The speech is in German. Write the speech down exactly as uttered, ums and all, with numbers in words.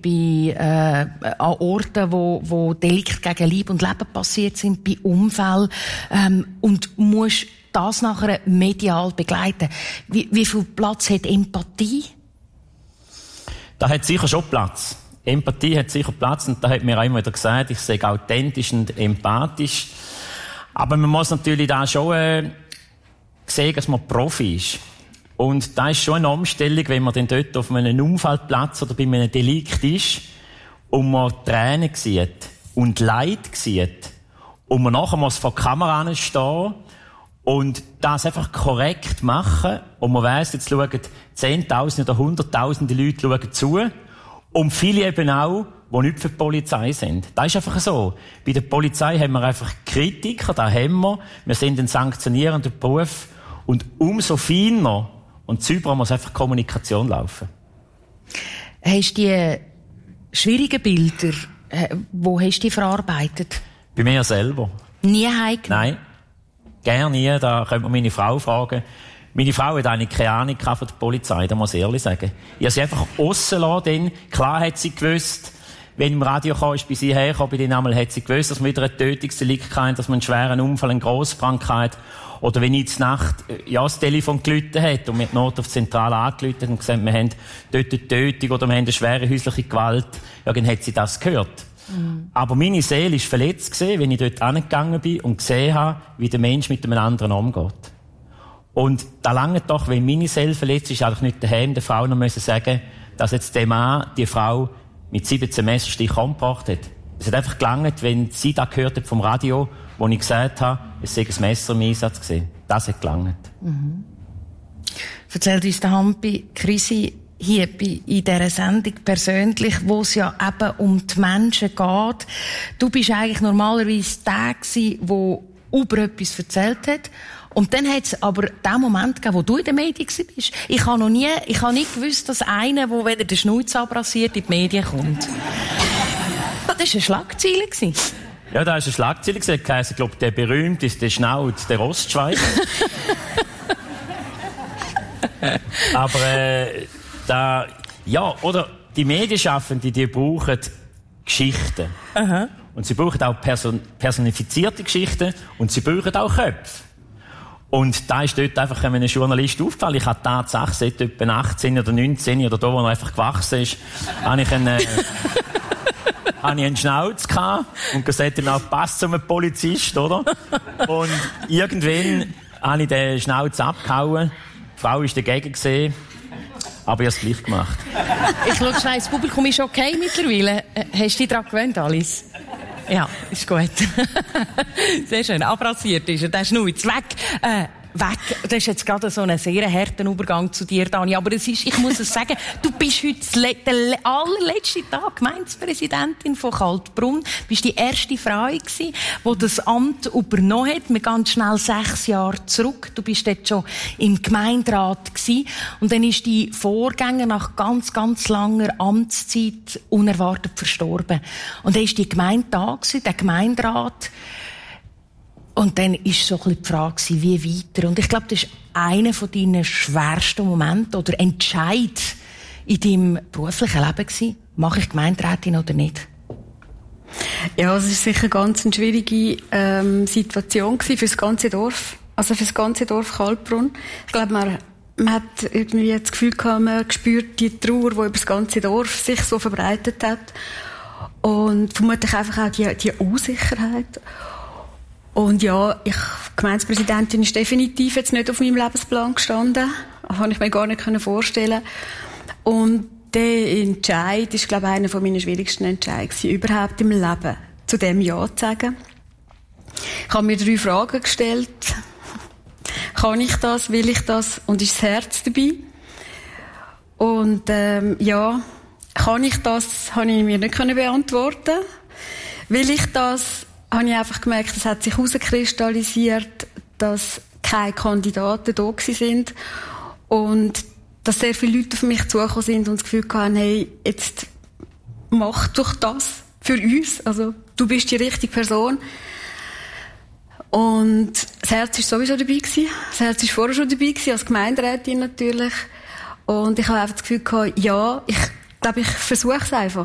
bei, äh, an Orten, wo, wo Delikte gegen Leib und Leben passiert sind, bei Unfällen, ähm, und musst das nachher medial begleiten. Wie, wie viel Platz hat Empathie? Da hat sicher schon Platz. Empathie hat sicher Platz, und da hat mir auch immer wieder gesagt, ich sei authentisch und empathisch. Aber man muss natürlich da schon äh, sehen, dass man Profi ist. Und da ist schon eine Umstellung, wenn man dann dort auf einem Unfallplatz oder bei einem Delikt ist und man Tränen sieht und Leid sieht und man nachher muss vor der Kamera stehen und das einfach korrekt machen und man weiss, jetzt schauen Zehntausende oder Hunderttausende Leute schauen zu und viele eben auch, die nicht für die Polizei sind. Das ist einfach so. Bei der Polizei haben wir einfach Kritiker, da haben wir. Wir sind ein sanktionierender Beruf und umso feiner und sauberer muss einfach Kommunikation laufen. Hast du die schwierigen Bilder, wo hast du die verarbeitet? Bei mir selber. Nie heimgenommen? Nein, gerne nie. Da könnte man meine Frau fragen. Meine Frau hat eigentlich keine Ahnung von der Polizei, da muss ich ehrlich sagen. Ich habe sie einfach rausgelassen, denn klar hat sie gewusst, wenn im Radio kam, ist bei sie hergekommen, bei denen einmal hat sie gewusst, dass man wieder ein Tötungsdelikt hatte, dass man einen schweren Unfall, eine Grossbrand hatte. Oder wenn ich in der Nacht, ja, das Telefon geläutet hat und wir die Not auf die Zentrale angeläutet und gesagt, wir haben dort eine Tötung oder wir haben eine schwere häusliche Gewalt, ja, dann hat sie das gehört. Mhm. Aber meine Seele war verletzt gewesen, wenn ich dort angegangen bin und gesehen habe, wie der Mensch mit einem anderen umgeht. Und da lange doch, wenn meine Seele verletzt ist, eigentlich nicht daheim der Frau noch müssen sagen, dass jetzt der Mann die Frau mit siebzehn Messerstichen umgebracht hat. Es hat einfach gelangt, wenn sie da gehört hat vom Radio, wo ich gesagt habe, es sei ein Messer im Einsatz gewesen. Das hat gelangt. Mhm. Erzählt uns der Hampi Krisi hier in dieser Sendung persönlich, wo es ja eben um die Menschen geht. Du bist eigentlich normalerweise der gewesen, der über etwas erzählt hat. Und dann hat es aber den Moment gegeben, wo du in den Medien warst. Ich habe noch nie, ich habe nicht gewusst, dass einer, der weder den Schnauze abrasiert, in die Medien kommt. Das war eine Schlagzeile. Ja, da war eine Schlagzeile. Ich glaube, der berühmteste Schnauz, der Ostschweizer. Aber, äh, da, ja, oder, die Medienschaffenden, die brauchen Geschichten. Aha. Und sie brauchen auch person- personifizierte Geschichten und sie brauchen auch Köpfe. Und da ist dort einfach einem Journalist aufgefallen. Ich hatte Tatsache, seit etwa achtzehn oder neunzehn oder da, wo er einfach gewachsen ist, habe ich einen, äh, habe ich einen Schnauz gehabt und gesagt, dann auch passt zu einem Polizist, oder? Und irgendwann habe ich den Schnauz abgehauen. Die Frau war dagegen gesehen. Aber ich habe es gleich gemacht. Ich schaue schnell, das Publikum ist okay mittlerweile. Hast du dich daran gewöhnt, Alice? Ja, ist gut. Sehr schön. Abrasiert ist er, der Schnauz. Weg. Äh, weg. Das ist jetzt gerade so ein sehr harter Übergang zu dir, Dani. Aber es ist, ich muss es sagen, du bist heute der allerletzte Tag Gemeindepräsidentin von Kaltbrunn. Du bist die erste Frau gewesen, die das Amt übernommen hat. Wir gehen schnell sechs Jahre zurück. Du bist dort schon im Gemeinderat gewesen. Und dann ist die Vorgänger nach ganz, ganz langer Amtszeit unerwartet verstorben. Und dann ist die Gemeinde da gewesen, der Gemeinderat. Und dann war so ein bisschen die Frage, wie weiter. Und ich glaube, das ist einer von deinen schwersten Momente oder Entscheid in deinem beruflichen Leben gewesen. Mache ich Gemeinderätin oder nicht? Ja, es war sicher ganz eine schwierige ähm, Situation gewesen für das ganze Dorf. Also für das ganze Dorf Kaltbrunn. Ich glaube, man, man hat irgendwie das Gefühl gehabt, man spürt die Trauer, die über das ganze Dorf sich so verbreitet hat. Und vermutlich einfach auch die, die Unsicherheit. Und ja, ich, Gemeindepräsidentin ist definitiv jetzt nicht auf meinem Lebensplan gestanden. Das konnte ich mir gar nicht vorstellen. Und der Entscheid ist, glaube ich, einer meiner schwierigsten Entscheidungen überhaupt im Leben, zu dem Ja zu sagen. Ich habe mir drei Fragen gestellt. Kann ich das? Will ich das? Und ist das Herz dabei? Und ähm, ja, kann ich das? Habe ich mir nicht beantworten. Will ich das? Habe ich einfach gemerkt, es hat sich herauskristallisiert, dass keine Kandidaten da sind und dass sehr viele Leute auf mich zugekommen sind und das Gefühl hatten, hey, jetzt mach doch das für uns. Also, du bist die richtige Person. Und das Herz war sowieso dabei gewesen. Das Herz war vorher schon dabei gewesen, als Gemeinderätin natürlich. Und ich habe einfach das Gefühl gehabt, ja, ich glaube, ich versuche es einfach.